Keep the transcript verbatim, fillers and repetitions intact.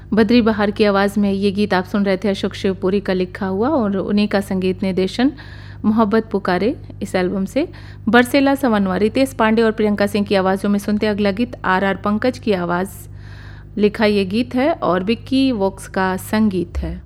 बद्री बहार की आवाज़ में ये गीत आप सुन रहे थे अशोक शिवपुरी का लिखा हुआ, और उन्हीं का संगीत निर्देशन मोहब्बत पुकारे इस एल्बम से। बरसेला सवनवा रितेश पांडे और प्रियंका सिंह की आवाज़ों में सुनते अगला गीत आर आर पंकज की आवाज़ लिखा ये गीत है और विक्की वॉक्स का संगीत है।